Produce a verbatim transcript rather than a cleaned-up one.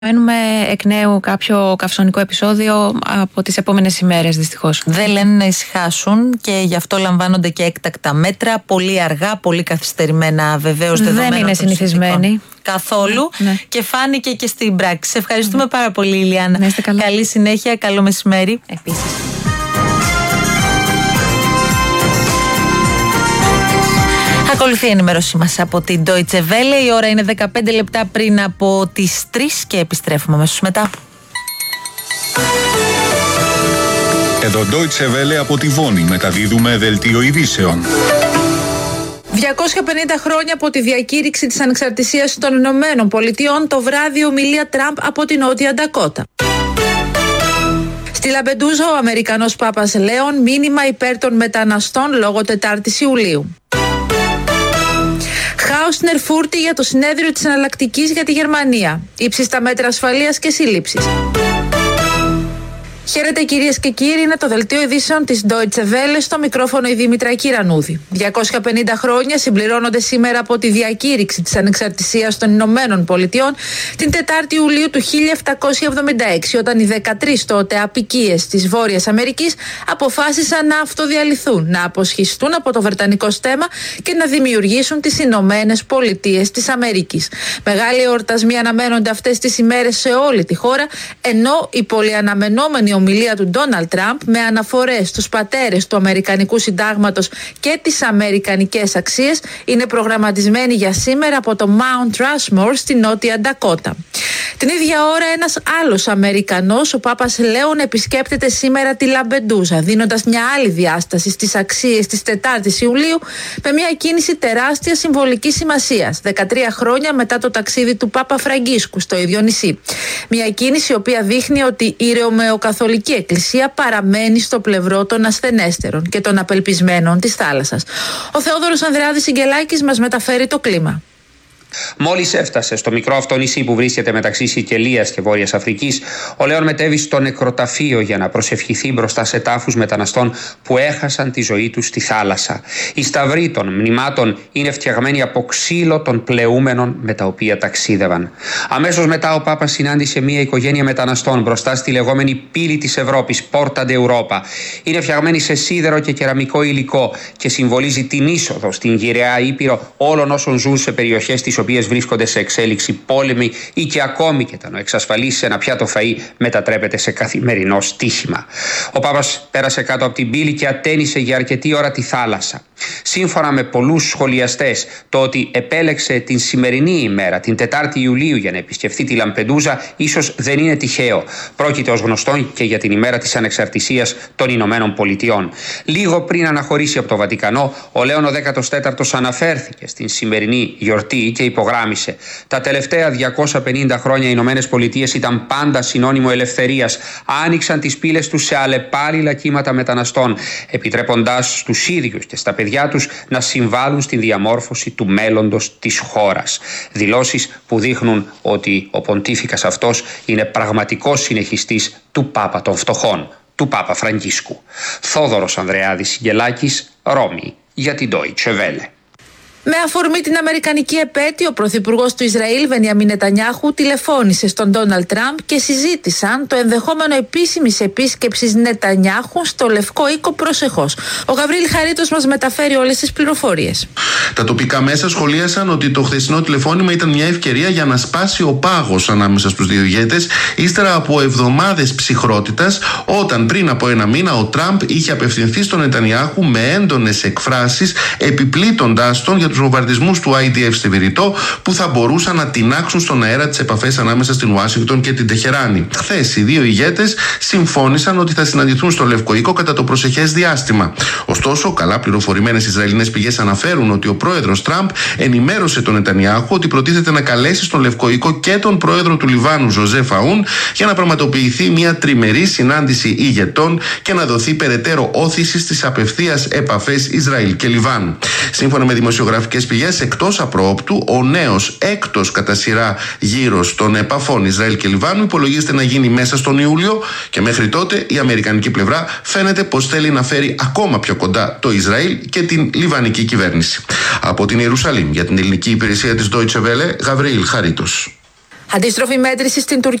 Μένουμε εκ νέου κάποιο καυσονικό επεισόδιο από τις επόμενες ημέρες, δυστυχώς. Δεν λένε να ησυχάσουν και γι' αυτό λαμβάνονται και έκτακτα μέτρα. Πολύ αργά, πολύ καθυστερημένα βεβαίως δεδομένων. Δεν είναι συνηθισμένοι. Καθόλου. Ναι, ναι. Και φάνηκε και στην πράξη. Σε ευχαριστούμε ναι. πάρα πολύ, Ηλιάνα. Να είστε καλά. Καλή συνέχεια, καλό μεσημέρι. Επίσης. Ακολουθεί η ενημέρωσή μας από την Deutsche Welle. Η ώρα είναι δεκαπέντε λεπτά πριν από τις τρεις και επιστρέφουμε αμέσως μετά. Εδώ Deutsche Welle από τη Βόνη μεταδίδουμε δελτίο ειδήσεων. διακόσια πενήντα χρόνια από τη διακήρυξη της ανεξαρτησίας των Ηνωμένων Πολιτειών, το βράδυ ομιλία Τραμπ από την Νότια Ντακότα. Στη Λαμπεντούζα ο Αμερικανός Πάπας Λέων, μήνυμα υπέρ των μεταναστών λόγω Τετάρτης Ιουλίου. Χάος στην Ερφούρτη για το συνέδριο της εναλλακτικής για τη Γερμανία. Ύψιστα μέτρα ασφαλείας και σύλληψης. Χαίρετε κυρίες και κύριοι, είναι το δελτίο ειδήσεων της Deutsche Welle, στο μικρόφωνο η Δήμητρα Κυρανούδη. διακόσια πενήντα χρόνια συμπληρώνονται σήμερα από τη διακήρυξη της ανεξαρτησίας των Ηνωμένων Πολιτειών την Τετάρτη Ιουλίου του χίλια επτακόσια εβδομήντα έξι, όταν οι δεκατρείς τότε αποικίες της Βόρειας Αμερικής αποφάσισαν να αυτοδιαλυθούν, να αποσχιστούν από το βρετανικό στέμμα και να δημιουργήσουν τις Ηνωμένες Πολιτείες της Αμερικής. Μεγάλοι εορτασμοί αναμένονται αυτές τις ημέρες σε όλη τη χώρα, ενώ η πολυαναμενόμενη η ομιλία του Ντόναλντ Τραμπ με αναφορές στους πατέρες του Αμερικανικού Συντάγματος και τις αμερικανικές αξίες είναι προγραμματισμένη για σήμερα από το Mount Rushmore στη Νότια Ντακότα. Την ίδια ώρα ένας άλλος Αμερικανός, ο Πάπας Λέων, επισκέπτεται σήμερα τη Λαμπεντούζα, δίνοντας μια άλλη διάσταση στις αξίες της Τετάρτης Ιουλίου με μια κίνηση τεράστια συμβολικής σημασίας, δεκατρία χρόνια μετά το ταξίδι του Πάπα Φραγκίσκου στο ίδιο νησί. Μια κίνηση η οποία δείχνει ότι η Ρωμαιοκαθολική Εκκλησία παραμένει στο πλευρό των ασθενέστερων και των απελπισμένων της θάλασσας. Ο Θεόδωρος Ανδρεάδης Συγγελάκης μας μεταφέρει το κλίμα. Μόλις έφτασε στο μικρό αυτό νησί που βρίσκεται μεταξύ Σικελίας και Βόρειας Αφρικής, ο Λέων μετέβη στο νεκροταφείο για να προσευχηθεί μπροστά σε τάφους μεταναστών που έχασαν τη ζωή τους στη θάλασσα. Οι σταυροί των μνημάτων είναι φτιαγμένοι από ξύλο των πλεούμενων με τα οποία ταξίδευαν. Αμέσως μετά ο Πάπας συνάντησε μια οικογένεια μεταναστών μπροστά στη λεγόμενη πύλη της Ευρώπης, Porta d'Europa. Είναι φτιαγμένη σε σίδερο και κεραμικό υλικό και συμβολίζει την είσοδο στην γυραιά Ήπειρο όλων όσων ζουν σε περιοχές της οποίες βρίσκονται σε εξέλιξη πόλεμοι ή και ακόμη και να εξασφαλίσει ένα πιάτο φαΐ μετατρέπεται σε καθημερινό στοίχημα. Ο Πάπας πέρασε κάτω από την πύλη και ατένισε για αρκετή ώρα τη θάλασσα. Σύμφωνα με πολλούς σχολιαστές, το ότι επέλεξε την σημερινή ημέρα, την Τετάρτη Ιουλίου, για να επισκεφθεί τη Λαμπεντούζα, ίσως δεν είναι τυχαίο. Πρόκειται ως γνωστόν και για την ημέρα της ανεξαρτησίας των Ηνωμένων Πολιτειών. Λίγο πριν αναχωρήσει από το Βατικανό, ο Λέων ο δέκατος τέταρτος αναφέρθηκε στην σημερινή γιορτή και υπογράμμισε: τα τελευταία διακόσια πενήντα χρόνια οι Ηνωμένες Πολιτείες ήταν πάντα συνώνυμο ελευθερίας. Άνοιξαν τις πύλες τους σε αλλεπάλληλα κύματα μεταναστών, επιτρέποντάς στους ίδιους και στα παιδιά τους να συμβάλλουν στη διαμόρφωση του μέλλοντος της χώρας. Δηλώσεις που δείχνουν ότι ο ποντίφικας αυτός είναι πραγματικός συνεχιστής του Πάπα των φτωχών, του Πάπα Φραγκίσκου. Θόδωρος Ανδρεάδης Συγγελάκης, Ρώμη, για την Deutsche Welle. Με αφορμή την αμερικανική επέτειο, ο πρωθυπουργός του Ισραήλ, Μπενιαμίν Νετανιάχου, τηλεφώνησε στον Ντόναλντ Τραμπ και συζήτησαν το ενδεχόμενο επίσημης επίσκεψης Νετανιάχου στο Λευκό Οίκο προσεχώς. Ο Γαβρίλ Χαρίτος μας μεταφέρει όλες τις πληροφορίες. Τα τοπικά μέσα σχολίασαν ότι το χθεσινό τηλεφώνημα ήταν μια ευκαιρία για να σπάσει ο πάγος ανάμεσα στους δύο ηγέτες, ύστερα από εβδομάδες ψυχρότητας, όταν πριν από ένα μήνα ο Τραμπ είχε απευθυνθεί στον Νετανιάχου με έντονες εκφράσεις, επιπλήττοντάς τον για τους βομβαρδισμούς του άι ντι εφ στη Βηρητό, που θα μπορούσαν να τινάξουν στον αέρα τις επαφές ανάμεσα στην Ουάσιγκτον και την Τεχεράνη. Χθες οι δύο ηγέτες συμφώνησαν ότι θα συναντηθούν στο Λευκό Οίκο κατά το προσεχές διάστημα. Ωστόσο, καλά πληροφορημένες Ισραηλινές πηγές αναφέρουν ότι ο πρόεδρος Τραμπ ενημέρωσε τον Νετανιάχου ότι προτίθεται να καλέσει στον Λευκό Οίκο και τον πρόεδρο του Λιβάνου, Ζωζέφ Αούν, για να πραγματοποιηθεί μια τριμερή συνάντηση ηγετών και να δοθεί περαιτέρω όθηση στις απευθείας επαφές Ισραήλ και Λιβάνου. Σύμφωνα με δημοσιογραφικές πηγές, εκτός απροόπτου, ο νέος έκτος κατά σειρά γύρος των επαφών Ισραήλ και Λιβάνου υπολογίζεται να γίνει μέσα στον Ιούλιο, και μέχρι τότε η αμερικανική πλευρά φαίνεται πως θέλει να φέρει ακόμα πιο κοντά το Ισραήλ και την λιβανική κυβέρνηση. Από την Ιερουσαλήμ, για την ελληνική υπηρεσία της Deutsche Welle, Γαβρίλ Χαρίτος. Αντίστροφη μέτρηση στην Τουρκία